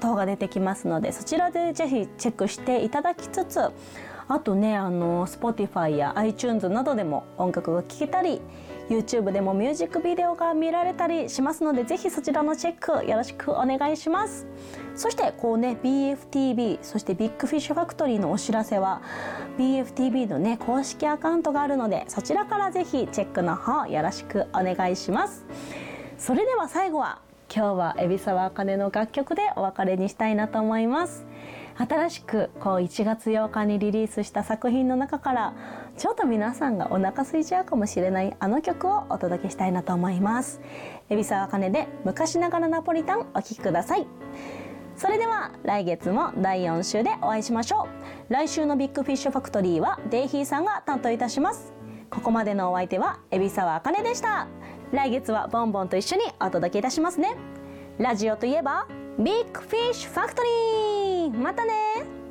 等が出てきますので、そちらでぜひチェックしていただきつつ、あとねSpotify や iTunes などでも音楽が聴けたり、 YouTube でもミュージックビデオが見られたりしますので、ぜひそちらのチェックよろしくお願いします。そしてこうね BFTV そしてビッグフィッシュファクトリーのお知らせは BFTV のね公式アカウントがあるので、そちらからぜひチェックの方よろしくお願いします。それでは最後は今日は海老沢茜の楽曲でお別れにしたいなと思います。新しく1月8日にリリースした作品の中からちょっと皆さんがお腹空いちゃうかもしれないあの曲をお届けしたいなと思います。海老沢茜で昔ながらナポリタンお聴きください。それでは来月も第4週でお会いしましょう。来週のビッグフィッシュファクトリーはデイヒーさんが担当いたします。ここまでのお相手は海老沢茜でした。来月はボンボンと一緒にお届けいたしますね。ラジオといえばビッグフィッシュファクトリー、またね。